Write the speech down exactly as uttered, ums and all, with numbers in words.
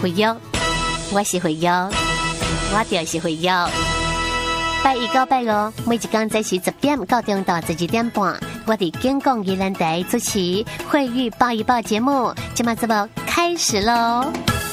会约，我是会约，我就是会约。拜一到拜五，每一天早时十點到中到十二點半，我哋健康宜蘭台主持慧玉報一報節目，今晚節目開始嘍。